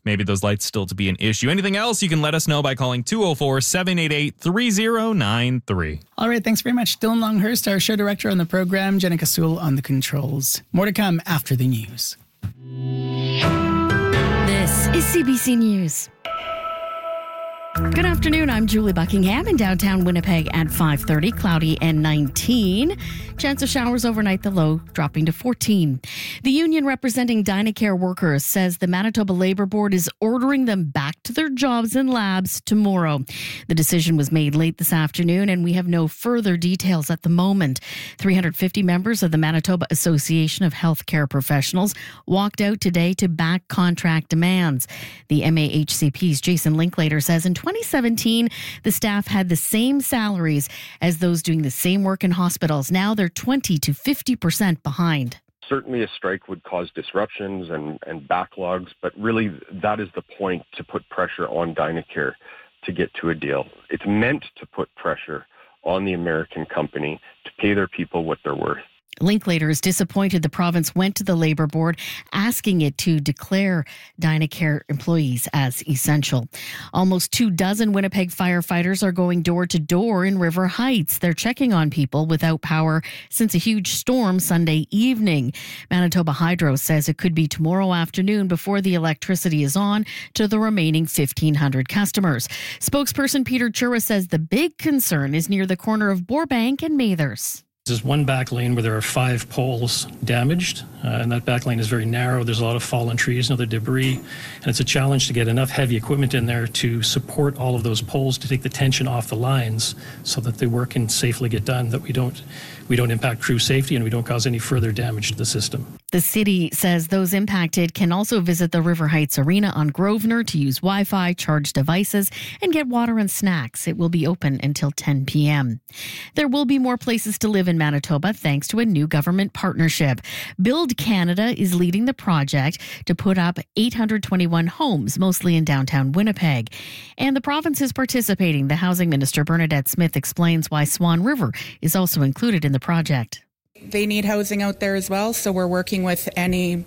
maybe those lights still to be an issue. Anything else, you can let us know by calling 204-788-3093. All right, thanks very much. Dylan Longhurst, our show director on the program, Jenica Sewell on the controls. More to come after the news. This is CBC News. Good afternoon. I'm Julie Buckingham in downtown Winnipeg at 5:30, cloudy and 19. Chance of showers overnight, the low dropping to 14. The union representing Dynacare workers says the Manitoba Labour Board is ordering them back to their jobs and labs tomorrow. The decision was made late this afternoon, and we have no further details at the moment. 350 members of the Manitoba Association of Healthcare Professionals walked out today to back contract demands. The MAHCP's Jason Linklater says in 2017, the staff had the same salaries as those doing the same work in hospitals. Now they're 20 to 50% behind. Certainly a strike would cause disruptions and backlogs, but really that is the point, to put pressure on Dynacare to get to a deal. It's meant to put pressure on the American company to pay their people what they're worth. Linklater is disappointed the province went to the Labour Board asking it to declare Dynacare employees as essential. Almost 24 Winnipeg firefighters are going door to door in River Heights. They're checking on people without power since a huge storm Sunday evening. Manitoba Hydro says it could be tomorrow afternoon before the electricity is on to the remaining 1,500 customers. Spokesperson Peter Chura says the big concern is near the corner of Borbank and Mathers. There's one back lane where there are 5 poles damaged, and that back lane is very narrow. There's a lot of fallen trees and other debris, and it's a challenge to get enough heavy equipment in there to support all of those poles, to take the tension off the lines so that the work can safely get done, that we don't impact crew safety and we don't cause any further damage to the system. The city says those impacted can also visit the River Heights Arena on Grosvenor to use Wi-Fi, charge devices, and get water and snacks. It will be open until 10 p.m. There will be more places to live in Manitoba thanks to a new government partnership. Build Canada is leading the project to put up 821 homes, mostly in downtown Winnipeg. And the province is participating. The Housing Minister, Bernadette Smith, explains why Swan River is also included in the project. They need housing out there as well, so we're working with any,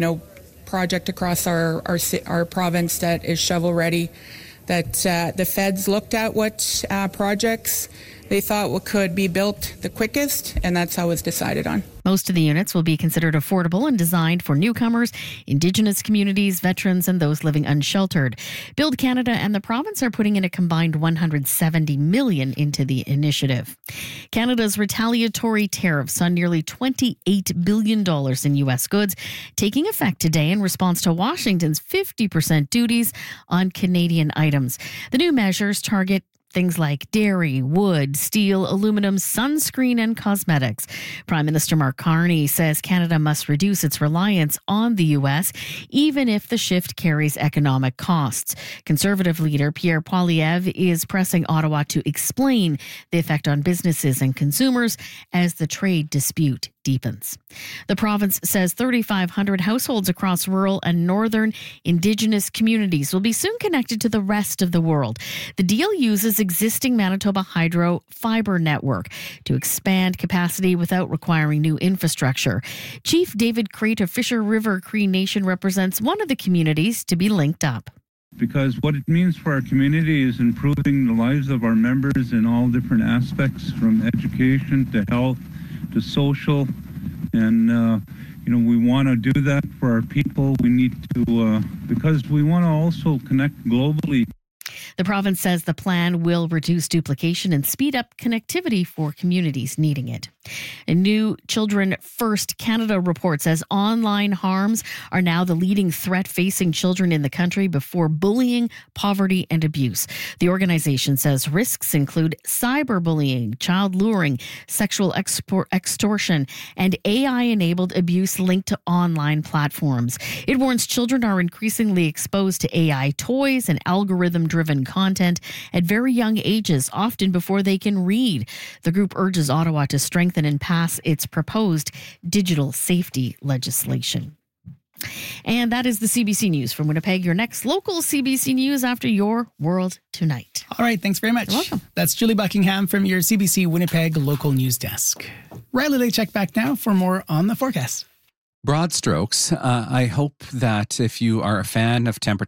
project across our province that is shovel ready. That the feds looked at what projects they thought could be built the quickest, and that's how it was decided on. Most of the units will be considered affordable and designed for newcomers, Indigenous communities, veterans, and those living unsheltered. Build Canada and the province are putting in a combined $170 million into the initiative. Canada's retaliatory tariffs on nearly $28 billion in U.S. goods taking effect today in response to Washington's 50% duties on Canadian items. The new measures target things like dairy, wood, steel, aluminum, sunscreen, and cosmetics. Prime Minister Mark Carney says Canada must reduce its reliance on the U.S., even if the shift carries economic costs. Conservative leader Pierre Poilievre is pressing Ottawa to explain the effect on businesses and consumers as the trade dispute deepens. The province says 3,500 households across rural and northern Indigenous communities will be soon connected to the rest of the world. The deal uses existing Manitoba Hydro fiber network to expand capacity without requiring new infrastructure. Chief David Crate of Fisher River Cree Nation represents one of the communities to be linked up. Because what it means for our community is improving the lives of our members in all different aspects, from education to health to social, and we want to do that for our people. We need to, because we want to also connect globally. The province says the plan will reduce duplication and speed up connectivity for communities needing it. A new Children First Canada report says online harms are now the leading threat facing children in the country before bullying, poverty, and abuse. The organization says risks include cyberbullying, child luring, sexual extortion, and AI-enabled abuse linked to online platforms. It warns children are increasingly exposed to AI toys and algorithm-driven content at very young ages, often before they can read. The group urges Ottawa to strengthen and pass its proposed digital safety legislation. And that is the CBC News from Winnipeg. Your next local CBC News after Your World Tonight. All right, thanks very much. You're welcome. That's Julie Buckingham from your CBC Winnipeg local news desk. Riley Lachek back now for more on the forecast. Broad strokes. I hope that if you are a fan of temperature